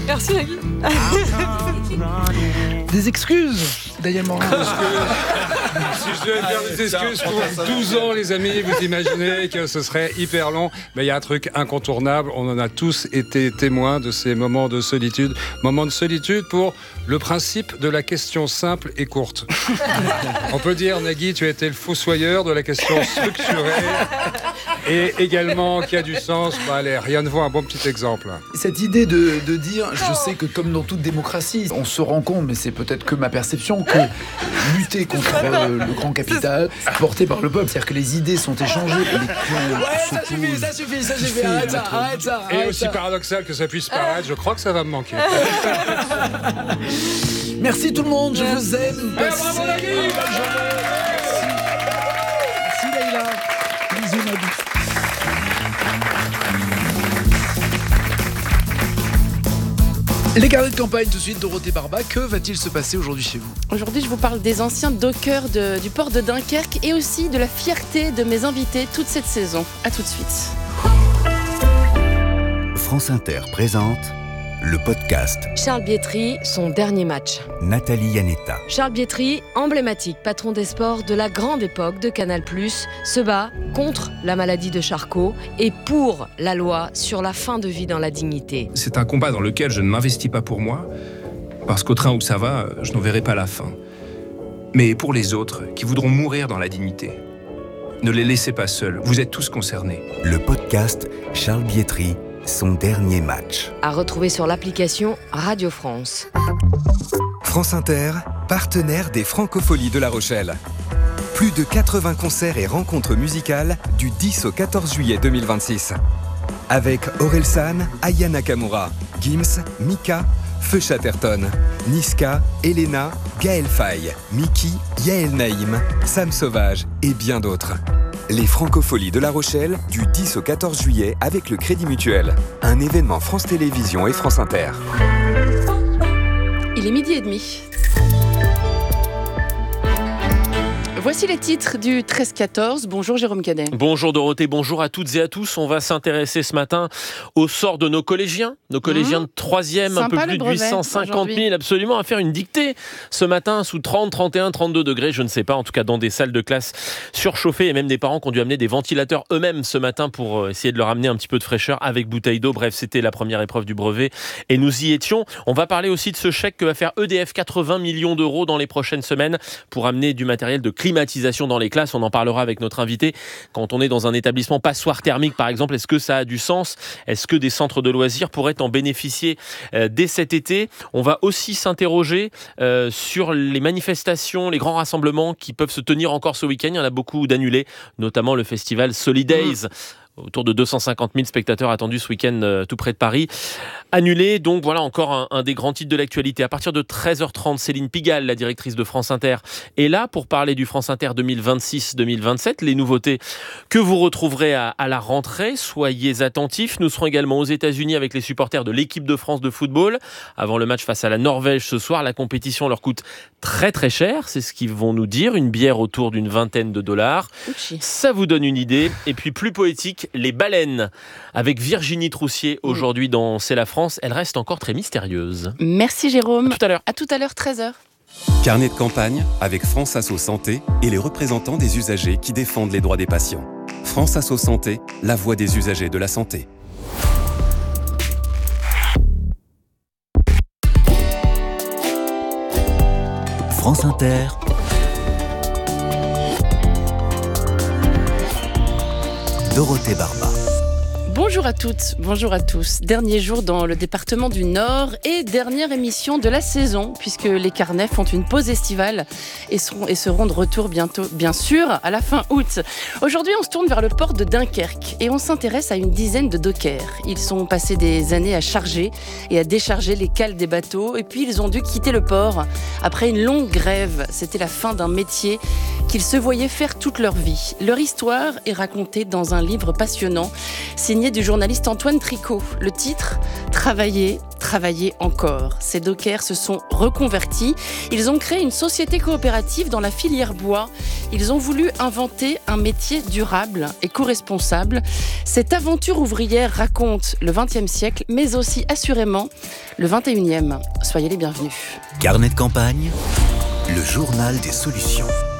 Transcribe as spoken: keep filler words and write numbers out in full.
Merci Nagui. Des excuses, Daniel Morin. Si je devais faire des excuses pour douze ans, les amis, vous imaginez que ce serait hyper long. Mais il y a un truc incontournable. On en a tous été témoins de ces moments de solitude. Moments de solitude pour le principe de la question simple et courte. On peut dire, Nagui, tu as été le fossoyeur de la question structurée et également qui a du sens. Bah, allez, rien ne vaut un bon petit exemple. Cette idée de, de dire, je sais que comme dans toute démocratie, on se rend compte, mais c'est peut-être que ma perception, que lutter contre euh, le grand capital porté par le peuple, c'est-à-dire que les idées sont échangées. Les ouais, ça suffit, ça suffit, ça suffit, arrête ça, arrête ça. Et arrête aussi ça. paradoxal que ça puisse paraître, je crois que ça va me manquer. Merci tout le monde, je vous aime. Eh, bravo Nagui. Merci Leïla. Bisous Nagui. Les carnets de campagne, tout de suite, Dorothée Barba. Que va-t-il se passer aujourd'hui chez vous ? Aujourd'hui, je vous parle des anciens dockers de, du port de Dunkerque et aussi de la fierté de mes invités toute cette saison. A tout de suite. France Inter présente le podcast Charles Bietri, son dernier match. Nathalie Yanetta. Charles Bietri, emblématique patron des sports de la grande époque de Canal+, se bat contre la maladie de Charcot et pour la loi sur la fin de vie dans la dignité. C'est un combat dans lequel je ne m'investis pas pour moi, parce qu'au train où ça va, je n'en verrai pas la fin. Mais pour les autres, qui voudront mourir dans la dignité, ne les laissez pas seuls, vous êtes tous concernés. Le podcast Charles Bietri, son dernier match. À retrouver sur l'application Radio France. France Inter, partenaire des Francopholies de La Rochelle. Plus de quatre-vingts concerts et rencontres musicales du dix au quatorze juillet deux mille vingt-six. Avec Orelsan, Aya Nakamura, Gims, Mika, Feu Chatterton, Niska, Elena, Gaël Faye, Miki, Yael Naïm, Sam Sauvage et bien d'autres. Les Francopholies de La Rochelle, du dix au quatorze juillet avec le Crédit Mutuel. Un événement France Télévisions et France Inter. Il est midi et demi. Voici les titres du treize quatorze. Bonjour Jérôme Cadet. Bonjour Dorothée, bonjour à toutes et à tous. On va s'intéresser ce matin au sort de nos collégiens. Nos collégiens mmh. de troisième, un peu plus de huit cent cinquante mille, absolument, à faire une dictée ce matin sous trente, trente et un, trente-deux degrés, je ne sais pas, en tout cas dans des salles de classe surchauffées et même des parents qui ont dû amener des ventilateurs eux-mêmes ce matin pour essayer de leur amener un petit peu de fraîcheur avec bouteille d'eau. Bref, c'était la première épreuve du brevet et nous y étions. On va parler aussi de ce chèque que va faire E D F, quatre-vingts millions d'euros dans les prochaines semaines pour amener du matériel de climatisation dans les classes. On en parlera avec notre invité. Quand on est dans un établissement passoire thermique, par exemple, est-ce que ça a du sens ? Est-ce que des centres de loisirs pourraient en bénéficier euh, dès cet été ? On va aussi s'interroger euh, sur les manifestations, les grands rassemblements qui peuvent se tenir encore ce week-end. Il y en a beaucoup d'annulés, notamment le festival Solidays. Mmh. Autour de deux cent cinquante mille spectateurs attendus ce week-end euh, tout près de Paris. Annulé, donc voilà encore un, un des grands titres de l'actualité. À partir de treize heures trente, Céline Pigalle, la directrice de France Inter, est là pour parler du France Inter deux mille vingt-six deux mille vingt-sept, les nouveautés que vous retrouverez à, à la rentrée. Soyez attentifs. Nous serons également aux États-Unis avec les supporters de l'équipe de France de football. Avant le match face à la Norvège ce soir, la compétition leur coûte très très cher. C'est ce qu'ils vont nous dire. Une bière autour d'une vingtaine de dollars. Ouchi. Ça vous donne une idée. Et puis plus poétique, les baleines, avec Virginie Troussier aujourd'hui dans C'est la France. Elle reste encore très mystérieuse. Merci Jérôme. À tout à l'heure. À tout à l'heure, treize heures. Carnet de campagne avec France Asso Santé et les représentants des usagers qui défendent les droits des patients. France Asso Santé, la voix des usagers de la santé. France Inter. Dorothée Barba. Bonjour à toutes, bonjour à tous. Dernier jour dans le département du Nord et dernière émission de la saison puisque les carnets font une pause estivale et seront, et seront de retour bientôt, bien sûr, à la fin août. Aujourd'hui, on se tourne vers le port de Dunkerque et on s'intéresse à une dizaine de dockers. Ils sont passés des années à charger et à décharger les cales des bateaux et puis ils ont dû quitter le port après une longue grève. C'était la fin d'un métier qu'ils se voyaient faire toute leur vie. Leur histoire est racontée dans un livre passionnant signé du journaliste Antoine Tricot. Le titre, Travailler, travailler. travailler encore. Ces dockers se sont reconvertis. Ils ont créé une société coopérative dans la filière bois. Ils ont voulu inventer un métier durable, éco-responsable. Cette aventure ouvrière raconte le vingtième siècle, mais aussi assurément le vingt et unième. Soyez les bienvenus. Carnet de campagne, le journal des solutions.